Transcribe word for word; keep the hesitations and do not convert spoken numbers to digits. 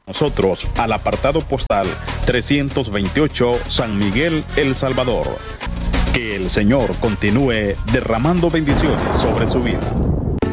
Nosotros al apartado postal trescientos veintiocho San Miguel, El Salvador. Que el Señor continúe derramando bendiciones sobre su vida.